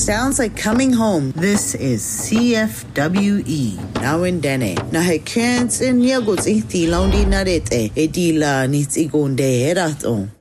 sounds like coming home. This is CFWE. Now in Dene. Na he kens in yagots ihti laundi narete. Edila nits igonde heraton.